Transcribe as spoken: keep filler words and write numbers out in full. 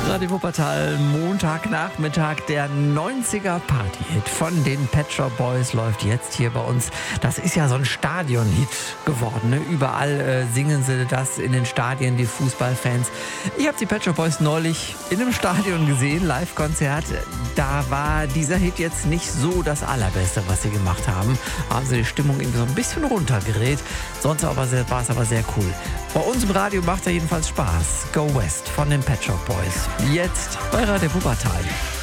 Radio Wuppertal, Montagnachmittag, der neunziger Party-Hit von den Pet Shop Boys läuft jetzt hier bei uns. Das ist ja so ein Stadion-Hit geworden, ne? Überall äh, singen sie das in den Stadien, die Fußballfans. Ich habe die Pet Shop Boys neulich in einem Stadion gesehen, Live-Konzert. Da war dieser Hit jetzt nicht so das Allerbeste, was sie gemacht haben. Haben sie die Stimmung irgendwie so ein bisschen runtergedreht. Sonst aber sehr, war es aber sehr cool. Bei uns im Radio macht er jedenfalls Spaß. Go West von den Pet Shop Boys. Jetzt bei Radio Wuppertal.